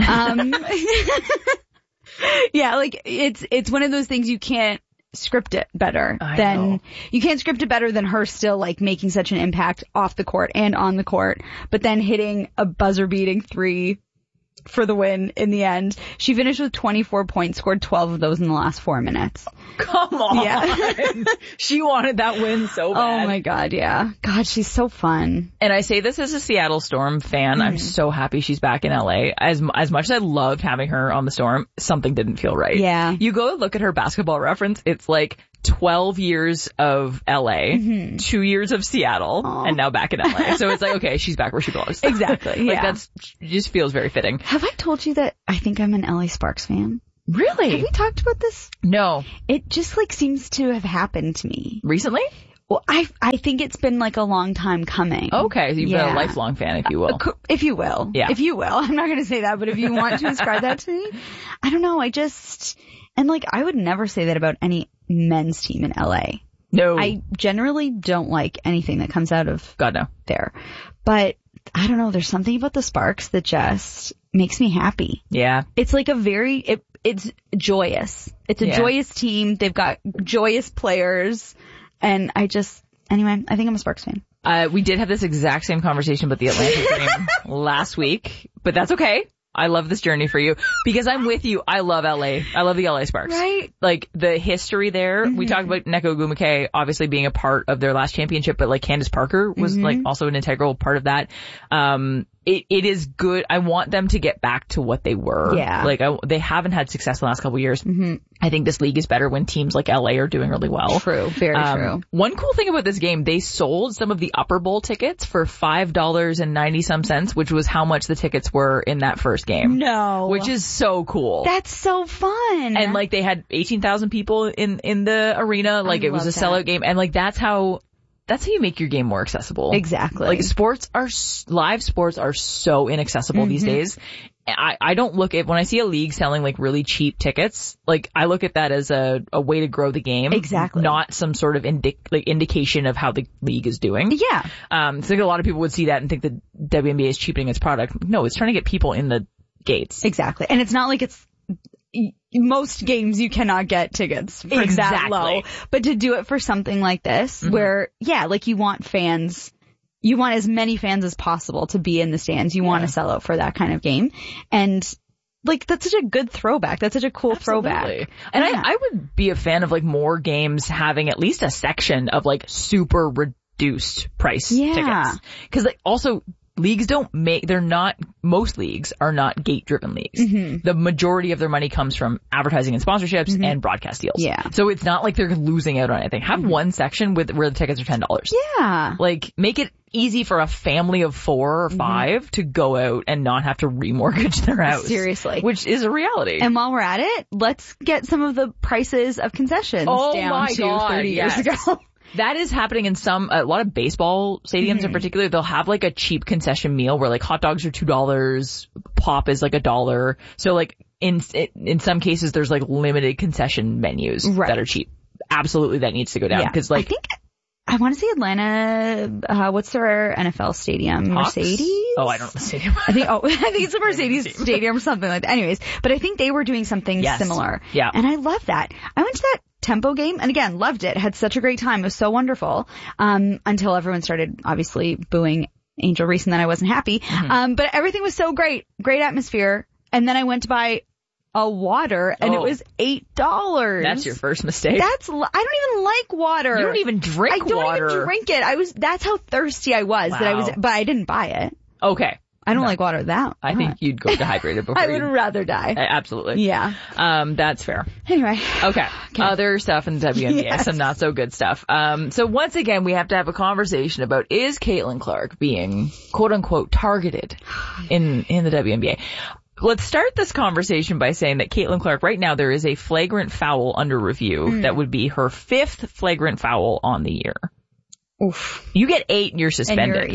yeah, like it's one of those things you can't script it better you can't script it better than her still like making such an impact off the court and on the court, but then hitting a buzzer beating 3 for the win in the end. She finished with 24 points, scored 12 of those in the last 4 minutes. Come on. Yeah. She wanted that win so bad. Oh my God, yeah. God, she's so fun. And I say this as a Seattle Storm fan. I'm so happy she's back in LA. As much as I loved having her on the Storm, something didn't feel right. Yeah. You go look at her basketball reference, it's like 12 years of LA, 2 years of Seattle, and now back in LA. So it's like, okay, she's back where she belongs. Exactly. Like that's just feels very fitting. Have I told you that I think I'm an LA Sparks fan? Really? Have we talked about this? No. It just like seems to have happened to me. Recently? Well, I think it's been like a long time coming. Okay, so you've been a lifelong fan, if you will. If you will. Yeah. If you will. I'm not going to say that, but if you want to ascribe that to me, I don't know. And like, I would never say that about any men's team in LA. No. I generally don't like anything that comes out of there. But I don't know, there's something about the Sparks that just makes me happy. Yeah. It's like it's joyous. It's a joyous team. They've got joyous players. And I think I'm a Sparks fan. We did have this exact same conversation about the Atlanta Dream last week, but that's okay. I love this journey for you because I'm with you. I love LA. I love the LA Sparks. Right. Like the history there. We talked about Neko Ogwumike obviously being a part of their last championship, but like Candace Parker was like also an integral part of that. It is good. I want them to get back to what they were. Yeah. Like they haven't had success the last couple of years. I think this league is better when teams like LA are doing really well. True. Very true. One cool thing about this game, they sold some of the upper bowl tickets for $5.90, which was how much the tickets were in that first game. No. Which is so cool. That's so fun. And like they had 18,000 people in the arena. Like it was a sellout game. And like that's how you make your game more accessible. Exactly. Like live sports are so inaccessible these days. I don't look at, when I see a league selling like really cheap tickets, like I look at that as a way to grow the game. Exactly. Not some sort of indication of how the league is doing. Yeah. So I think a lot of people would see that and think that WNBA is cheapening its product. No, it's trying to get people in the gates. Exactly. And it's not like it's, most games you cannot get tickets for that low. But to do it for something like this, where, like you want fans, you want as many fans as possible to be in the stands. You want to sell out for that kind of game. And like, that's such a good throwback. That's such a cool throwback. And I would be a fan of like more games having at least a section of like super reduced price tickets. Cause like also, leagues most leagues are not gate driven leagues. The majority of their money comes from advertising and sponsorships and broadcast deals. Yeah. So it's not like they're losing out on anything. Have one section where the tickets are $10. Yeah. Like make it easy for a family of 4 or 5 to go out and not have to remortgage their house. Seriously. Which is a reality. And while we're at it, let's get some of the prices of concessions down to 30 years ago. That is happening in a lot of baseball stadiums in particular. They'll have like a cheap concession meal where like hot dogs are $2, pop is like $1. So like in some cases there's like limited concession menus that are cheap. Absolutely, that needs to go down because like I want to say Atlanta. What's their NFL stadium? Hawks? Mercedes? Oh, I don't know the stadium. I think it's the Mercedes Stadium or something like that. Anyways, but I think they were doing something similar. Yeah. And I love that. I went to that Tempo game and again, loved it. Had such a great time. It was so wonderful. Until everyone started obviously booing Angel Reese and then I wasn't happy. But everything was so great. Great atmosphere. And then I went to buy a water and it was $8. That's your first mistake. I don't even like water. You don't even drink water. I don't even drink it. That's how thirsty I was but I didn't buy it. Okay. I don't like water that. I think you'd go dehydrated before I would rather die. Absolutely. Yeah. That's fair. Anyway. Okay. Other stuff in the WNBA, some not so good stuff. So once again, we have to have a conversation about, is Caitlin Clark being quote unquote targeted in the WNBA? Let's start this conversation by saying that Caitlin Clark, right now there is a flagrant foul under review that would be her 5th flagrant foul on the year. Oof. You get 8 and you're suspended.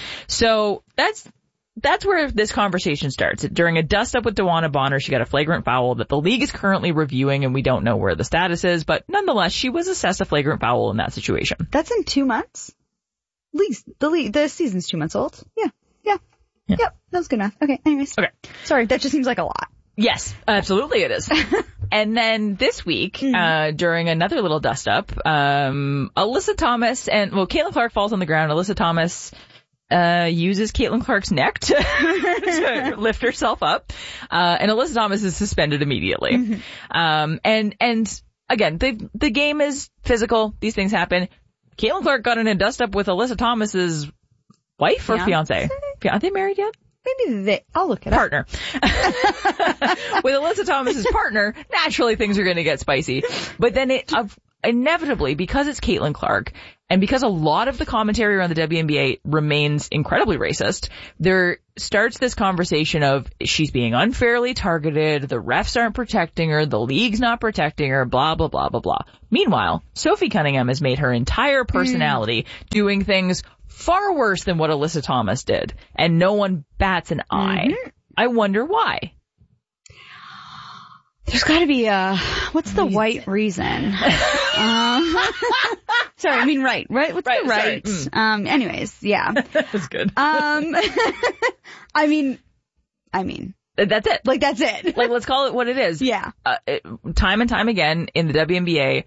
So that's where this conversation starts. During a dust-up with DeWanna Bonner, she got a flagrant foul that the league is currently reviewing, and we don't know where the status is, but nonetheless, she was assessed a flagrant foul in that situation. That's in 2 months? The season's 2 months old. Yeah. Yeah. Yep, that was good enough. Okay, anyways. Okay. Sorry, that just seems like a lot. Yes, absolutely it is. And then this week, during another little dust-up, Alyssa Thomas Caitlin Clark falls on the ground. Alyssa Thomas uses Caitlin Clark's neck to lift herself up. And Alyssa Thomas is suspended immediately. And again, the game is physical. These things happen. Caitlin Clark got in a dust-up with Alyssa Thomas's wife or fiance? Are they married yet? Maybe I'll look it partner. With Alyssa Thomas's partner, naturally things are going to get spicy. But then inevitably, because it's Caitlin Clark, and because a lot of the commentary around the WNBA remains incredibly racist, there starts this conversation of she's being unfairly targeted, the refs aren't protecting her, the league's not protecting her, blah, blah, blah, blah, blah. Meanwhile, Sophie Cunningham has made her entire personality doing things far worse than what Alyssa Thomas did, and no one bats an eye. I wonder why. There's got to be what's the white reason? Sorry, I mean right. What's the right? Anyways, yeah. That's good. I mean. That's it. Like, that's it. Like, let's call it what it is. Yeah. Time and time again in the WNBA,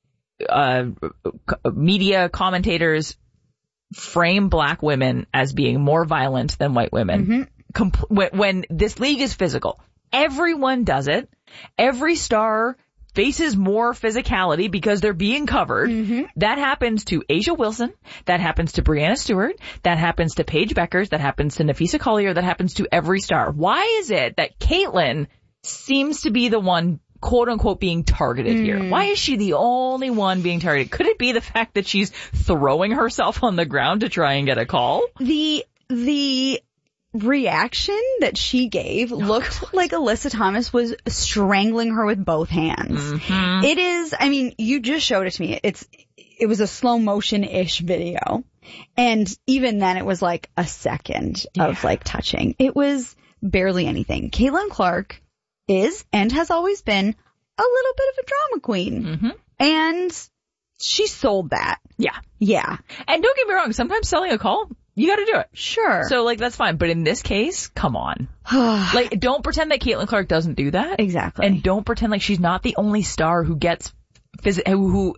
media commentators frame black women as being more violent than white women. When this league is physical, everyone does it. Every star faces more physicality because they're being covered. That happens to Asia Wilson. That happens to Brianna Stewart. That happens to Paige Beckers. That happens to Nafisa Collier. That happens to every star. Why is it that Caitlin seems to be the one, quote unquote, being targeted here? Why is she the only one being targeted? Could it be the fact that she's throwing herself on the ground to try and get a call? The reaction that she gave looked like Alyssa Thomas was strangling her with both hands. It is, I mean, you just showed it to me. It was a slow motion-ish video. And even then it was like a second of like touching. It was barely anything. Caitlin Clark is and has always been a little bit of a drama queen. And she sold that. Yeah. And don't get me wrong, sometimes selling a call, you gotta do it. Sure. So, like, that's fine. But in this case, come on. Like, don't pretend that Caitlin Clark doesn't do that. Exactly. And don't pretend like she's not the only star who gets for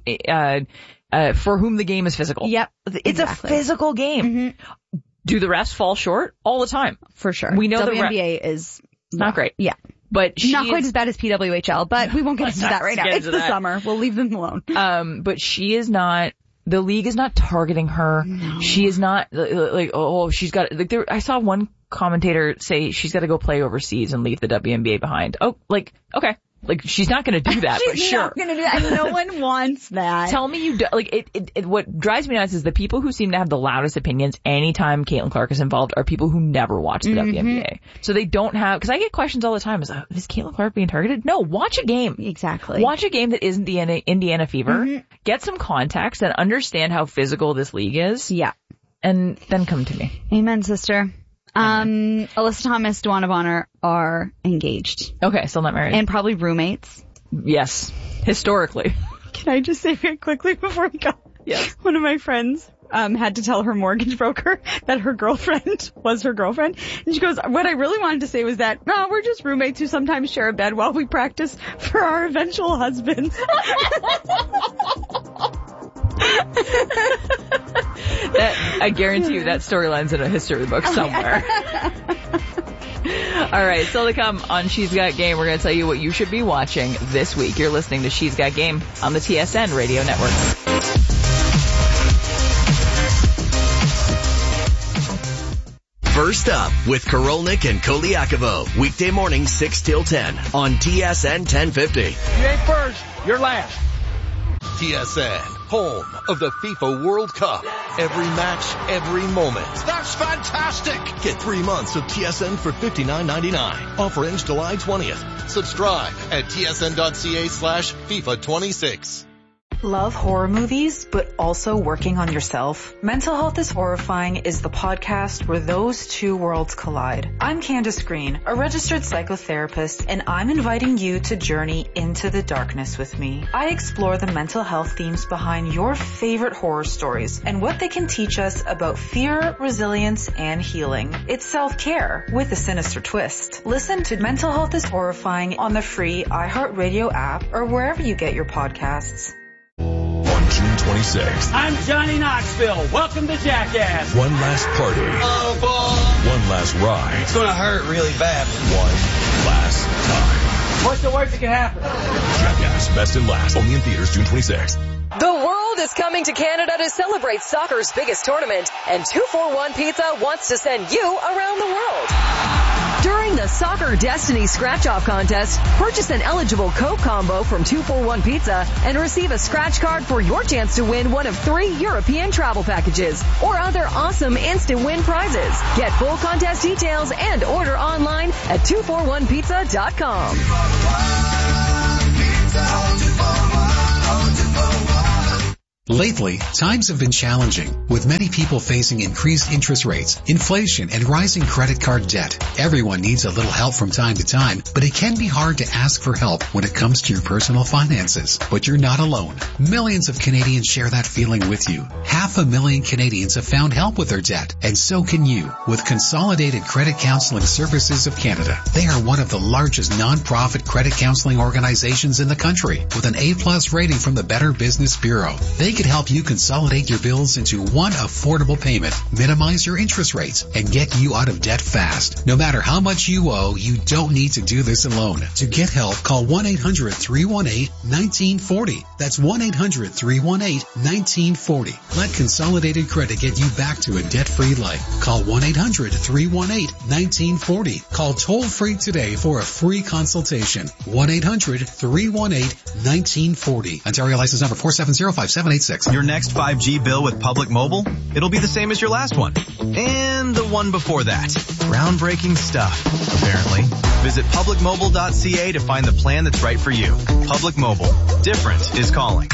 whom the game is physical. Yep. It's a physical game. Do the refs fall short? All the time. For sure. We know WNBA is not great. Yeah. But not quite as bad as PWHL, but we won't get into that right now. It's the summer. We'll leave them alone. But she is not, the league is not targeting her. No. She is not like, she's got, like, I saw one commentator say she's got to go play overseas and leave the WNBA behind. Oh, like, okay. Like, she's not going to do that, but sure. She's not going to do that. No one wants that. Tell me you do, like, what drives me nuts is the people who seem to have the loudest opinions anytime Caitlin Clark is involved are people who never watch the WNBA. So they don't have, cause I get questions all the time, is Caitlin Clark being targeted? No, watch a game. Exactly. Watch a game that isn't the Indiana Fever. Get some context and understand how physical this league is. Yeah. And then come to me. Amen, sister. Alyssa Thomas, Duana Bonner are engaged. Okay, still not married. And probably roommates. Yes. Historically. Can I just say very quickly before we go? Yes. One of my friends had to tell her mortgage broker that her girlfriend was her girlfriend. And she goes, what I really wanted to say was that, no, we're just roommates who sometimes share a bed while we practice for our eventual husbands. I guarantee you that storyline's in a history book somewhere. All right, still to come on She's Got Game, we're going to tell you what you should be watching this week. You're listening to She's Got Game on the TSN Radio Network. First Up with Korolnik and Koliakovo. Weekday morning 6 till 10 on TSN 1050. You ain't first, you're last. TSN, home of the FIFA World Cup. Every match, every moment. That's fantastic. Get 3 months of TSN for $59.99. Offer ends July 20th. Subscribe at tsn.ca/FIFA26. Love horror movies, but also working on yourself? Mental Health is Horrifying is the podcast where those two worlds collide. I'm Candace Green, a registered psychotherapist, and I'm inviting you to journey into the darkness with me. I explore the mental health themes behind your favorite horror stories and what they can teach us about fear, resilience, and healing. It's self-care with a sinister twist. Listen to Mental Health is Horrifying on the free iHeartRadio app or wherever you get your podcasts. On June 26th. I'm Johnny Knoxville. Welcome to Jackass. One last party. Oh, boy. One last ride. It's going to hurt really bad. One last time. What's the worst that can happen? Jackass Best and Last. Only in theaters June 26th. The world is coming to Canada to celebrate soccer's biggest tournament, and 241 Pizza wants to send you around the world. During the Soccer Destiny Scratch-Off Contest, purchase an eligible Coke combo from 241 Pizza and receive a scratch card for your chance to win one of 3 European travel packages or other awesome instant win prizes. Get full contest details and order online at 241pizza.com. Lately, times have been challenging, with many people facing increased interest rates, inflation, and rising credit card debt. Everyone needs a little help from time to time, but it can be hard to ask for help when it comes to your personal finances. But you're not alone. Millions of Canadians share that feeling with you. 500,000 Canadians have found help with their debt, and so can you with Consolidated Credit Counseling Services of Canada. They are one of the largest non-profit credit counseling organizations in the country, with an A+ rating from the Better Business Bureau. They could help you consolidate your bills into one affordable payment, minimize your interest rates, and get you out of debt fast. No matter how much you owe, you don't need to do this alone. To get help, call 1-800-318-1940. That's 1-800-318-1940. Let Consolidated Credit get you back to a debt-free life. Call 1-800-318-1940. Call toll-free today for a free consultation. 1-800-318-1940. Ontario license number 4705786. Your next 5G bill with Public Mobile, it'll be the same as your last one. And the one before that. Groundbreaking stuff, apparently. Visit publicmobile.ca to find the plan that's right for you. Public Mobile. Different is calling.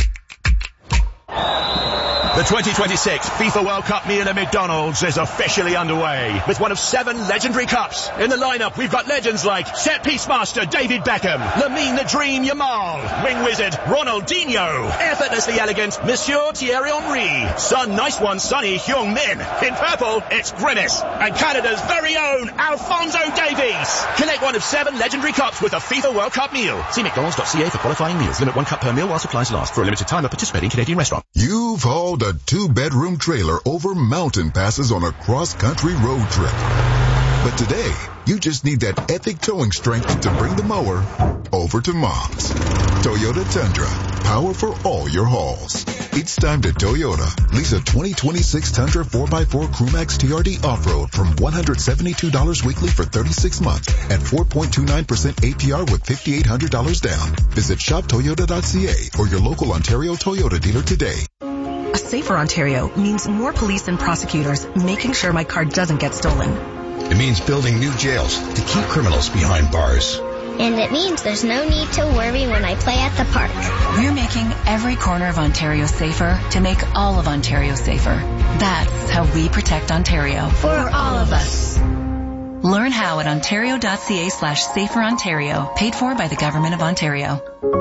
The 2026 FIFA World Cup meal at McDonald's is officially underway with one of 7 legendary cups. In the lineup, we've got legends like set-piece master David Beckham, Lamine the Dream Yamal, wing wizard Ronaldinho, effortlessly elegant Monsieur Thierry Henry, Sun Nice One Sonny Heung-min. In purple, it's Grimace, and Canada's very own Alphonso Davies. Collect one of 7 legendary cups with a FIFA World Cup meal. See McDonald's.ca for qualifying meals. Limit 1 cup per meal while supplies last. For a limited time at participating Canadian restaurant. You've hauled a 2-bedroom trailer over mountain passes on a cross-country road trip. But today, you just need that epic towing strength to bring the mower over to Mom's. Toyota Tundra. Power for all your hauls. It's time to Toyota. Lease a 2026 Tundra 4x4 Crewmax TRD off-road from $172 weekly for 36 months at 4.29% APR with $5,800 down. Visit shoptoyota.ca or your local Ontario Toyota dealer today. A safer Ontario means more police and prosecutors making sure my car doesn't get stolen. It means building new jails to keep criminals behind bars. And it means there's no need to worry when I play at the park. We're making every corner of Ontario safer to make all of Ontario safer. That's how we protect Ontario. For all of us. Learn how at ontario.ca/saferontario. Paid for by the Government of Ontario.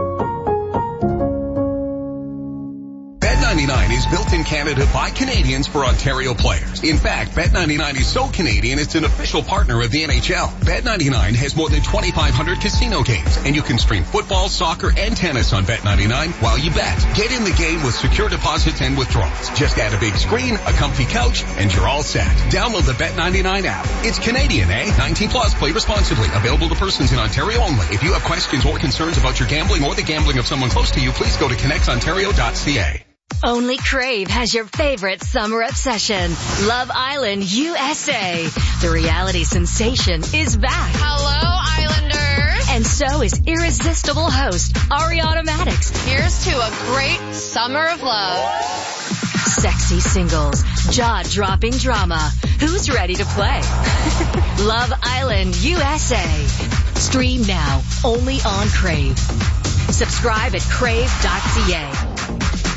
Bet99 is built in Canada by Canadians for Ontario players. In fact, Bet99 is so Canadian it's an official partner of the NHL. Bet99 has more than 2,500 casino games, and you can stream football, soccer, and tennis on Bet99 while you bet. Get in the game with secure deposits and withdrawals. Just add a big screen, a comfy couch, and you're all set. Download the Bet99 app. It's Canadian, eh? 19 plus. Play responsibly. Available to persons in Ontario only. If you have questions or concerns about your gambling or the gambling of someone close to you, please go to connectsontario.ca. Only Crave has your favorite summer obsession, Love Island USA. The reality sensation is back. Hello, Islanders. And so is irresistible host Ariana Maddox. Here's to a great summer of love. Sexy singles, jaw-dropping drama. Who's ready to play? Love Island USA. Stream now, only on Crave. Subscribe at crave.ca.